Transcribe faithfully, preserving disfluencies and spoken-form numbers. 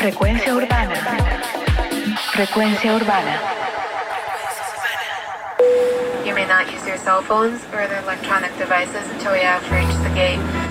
Frecuencia urbana. Frecuencia urbana. You may not use your cell phones or other electronic devices until we have reached the gate.